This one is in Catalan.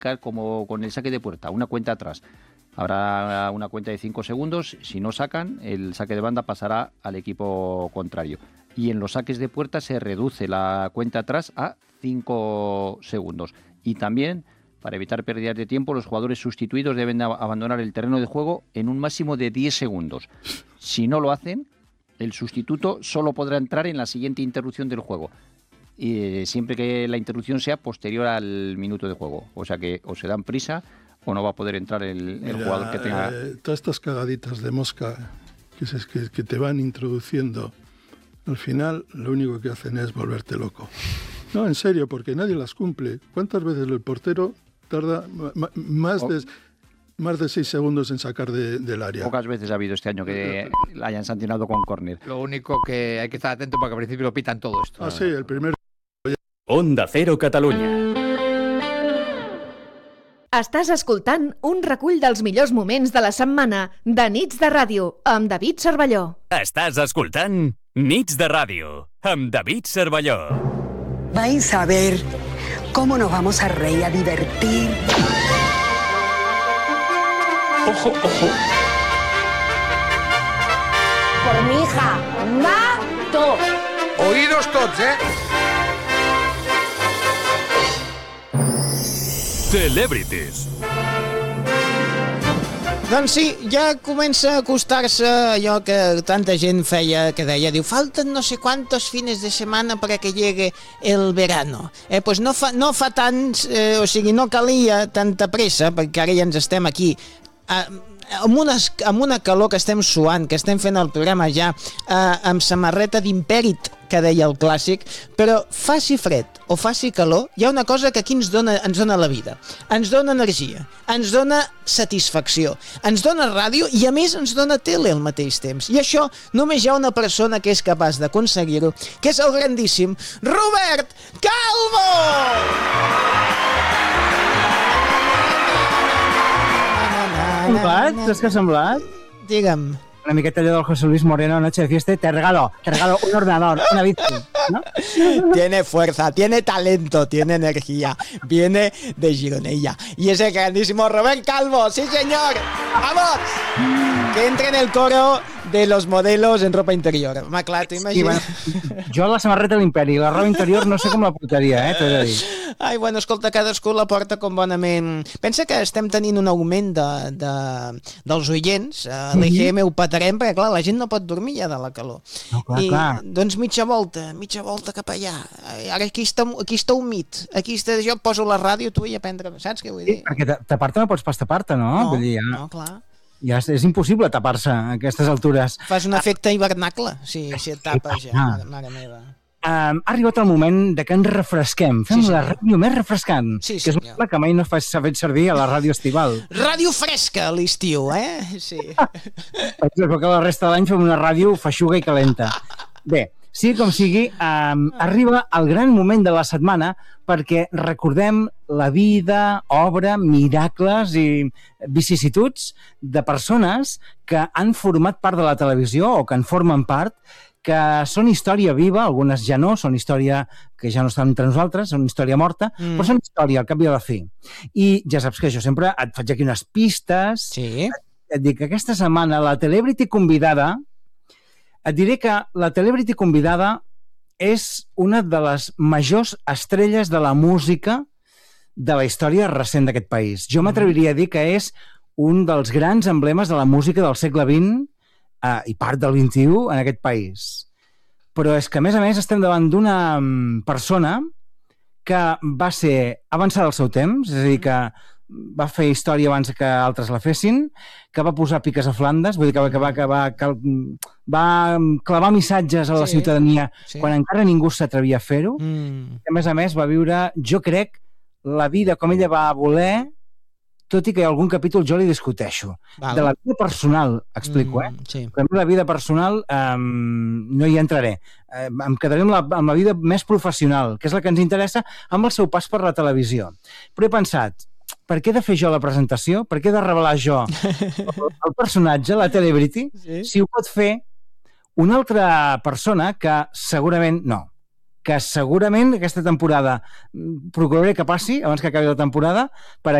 como con el saque de puerta, una cuenta atrás. Habrá una cuenta de 5 segundos, si no sacan, el saque de banda pasará al equipo contrario. Y en los saques de puerta se reduce la cuenta atrás a 5 segundos. Y también, para evitar pérdidas de tiempo, los jugadores sustituidos deben abandonar el terreno de juego en un máximo de 10 segundos. Si no lo hacen, el sustituto solo podrá entrar en la siguiente interrupción del juego. Y siempre que la interrupción sea posterior al minuto de juego. O sea que o se dan prisa o no va a poder entrar el jugador que tenga... Todas estas cagaditas de mosca que te van introduciendo, al final lo único que hacen es volverte loco. No, en serio, porque nadie las cumple. ¿Cuántas veces el portero tarda más de 6 segundos en sacar del área? Pocas veces ha habido este año que la hayan sancionado con córner. Lo único que hay que estar atento porque al principio lo pitan todo esto. Ah, sí, el primer... Onda Cero Catalunya. Estàs escoltant un recull dels millors moments de la setmana de Nits de Ràdio amb David Cervelló. Estàs escoltant Nits de Ràdio amb David Cervelló. Vais a ver cómo nos vamos a reír, a divertir. Ojo, ojo. Por mi hija, mato. Oídos tots, Celebrities. Doncs sí, ja comença a acostar-se allò que tanta gent que deia, diu, falten no sé quantos fines de setmana para que llegue el verano. Pues no fa tants, o sigui, no calia tanta pressa, perquè ara ja ens estem aquí amb una calor que estem suant, que estem fent el programa ja amb samarreta d'Imperit, que deia el clàssic, però faci fred o faci calor, hi ha una cosa que aquí ens dona la vida, ens dona energia, ens dona satisfacció, ens dona ràdio i a més ens dona tele al mateix temps. I això només hi ha una persona que és capaç d'aconseguir-ho, que és el grandíssim Robert Calvo! Semblat? Saps què ha semblat? Digue'm. Una miqueta allò del José Luis Moreno, Noche de Fiesta, te regalo un ordenador, una bici, ¿no? Tiene fuerza, tiene talento, tiene energía, viene de Gironella. Y ese grandísimo Robert Calvo, sí señor, ¡vamos! Que entre en el coro de los modelos en ropa interior. Ma, clar, t'ho imagines? Sí, bueno, jo la samarreta de l'Imperi, la roba interior no sé com la portaria, t'ho he de dir. Ai, bueno, escolta, cadascú la porta com bonament. Pensa que estem tenint un augment dels oients, l'EGM ho patarem, perquè clar, la gent no pot dormir ja de la calor. No, clar, I, clar. doncs mitja volta cap allà. Ara aquí està humit, jo poso la ràdio, tu i a prendre, saps què vull dir? Sí, perquè tapar-te no pots pas tapar-te, no? Vull dir, No, clar. Ja és impossible tapar-se a aquestes altures. Fas un efecte hivernacle, si et tapes ja, mare meva. Ha arribat el moment de que ens refresquem. Fem la ràdio més refrescant, que és una cosa que mai no s'ha fet servir a la ràdio estival. Ràdio fresca a l'estiu, Sí. Per exemple, que la resta de l'any fem una ràdio feixuga i calenta. Bé, sigui com sigui, arriba el gran moment de la setmana perquè recordem la vida, obra, miracles i vicissituds de persones que han format part de la televisió o que en formen part, que són història viva, algunes ja no, són història que ja no estan entre nosaltres, són història morta, però són història al cap i a la fi. I ja saps que jo sempre et faig aquí unes pistes, et dic que aquesta setmana la celebrity convidada, et diré que la celebrity convidada és una de les majors estrelles de la música de la història recent d'aquest país. Jo m'atreviria a dir que és un dels grans emblemes de la música del segle XX i part del XXI en aquest país. Però és que, a més, estem davant d'una persona que va ser avançada al seu temps, és a dir, que va fer història abans que altres la fessin, que va posar piques a Flandes, vull dir que va clavar missatges a la ciutadania quan encara ningú s'atrevia a fer-ho. A més, va viure, jo crec, la vida com ella va voler, tot i que algun capítol jo li discuteixo. De la vida personal, explico, Però la vida personal no hi entraré. Em quedaré amb la vida més professional, que és la que ens interessa, amb el seu pas per la televisió. Però he pensat, per què he de fer jo la presentació? Per què he de revelar jo el personatge, la celebrity, si ho pot fer una altra persona que segurament no. que segurament aquesta temporada procuraré que passi, abans que acabi la temporada, per